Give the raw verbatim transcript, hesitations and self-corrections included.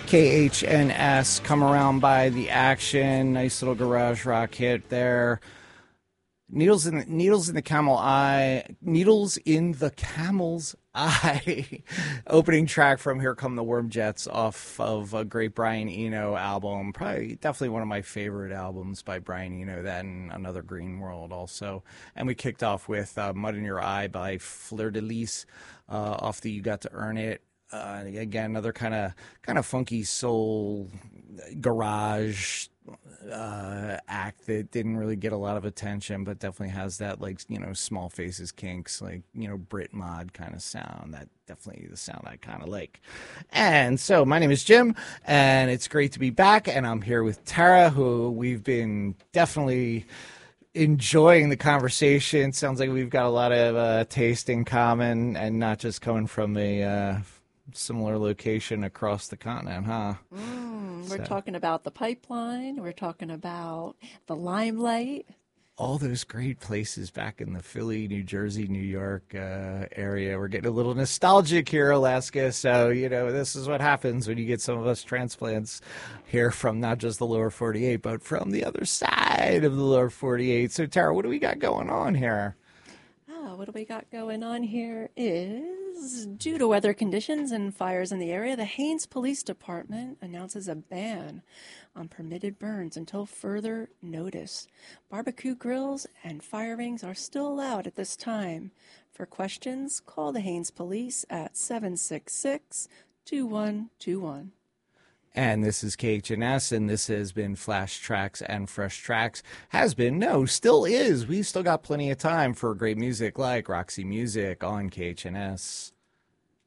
K H N S, Come Around by the Action. Nice little garage rock hit there. Needles in the, Needles in the Camel Eye. Needles in the Camel's Eye. Opening track from Here Come the Worm Jets off of a great Brian Eno album. Probably, definitely one of my favorite albums by Brian Eno. That and Another Green World also. And we kicked off with uh, Mud in Your Eye by Fleur de Lis uh, off the You Got to Earn It. Uh, again, another kind of kind of funky soul garage uh, act that didn't really get a lot of attention, but definitely has that, like, you know, Small Faces Kinks, like, you know, Brit mod kind of sound. That definitely the sound I kind of like. And so my name is Jim, and it's great to be back, and I'm here with Tara, who we've been definitely enjoying the conversation. Sounds like we've got a lot of uh, taste in common, and not just coming from a uh, similar location across the continent, huh? Mm, we're So. talking about the Pipeline. We're talking about the Limelight. All those great places back in the Philly, New Jersey, New York uh, area. We're getting a little nostalgic here, Alaska. So, you know, this is what happens when you get some of us transplants here from not just the lower forty-eight, but from the other side of the lower forty-eight. So, Tara, what do we got going on here? Oh, what do we got going on here is, due to weather conditions and fires in the area, the Haines Police Department announces a ban on permitted burns until further notice. Barbecue grills and fire rings are still allowed at this time. For questions, call the Haines Police at seven six six, two one two one. And this is K H N S, and this has been Flash Tracks and Fresh Tracks. Has been, no, still is. We've still got plenty of time for great music like Roxy Music on K H N S.